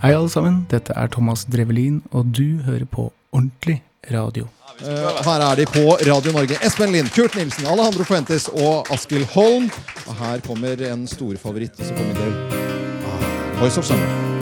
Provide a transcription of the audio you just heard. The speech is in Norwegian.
Hei alle sammen, dette Thomas Drevelin, og du hører på Ordentlig Radio. Her de på Radio Norge. Espen Lind, Kurt Nilsen, Alejandro Fuentes og Askild Holm. Og her kommer en stor favoritt, så kommer det Voice of Summer.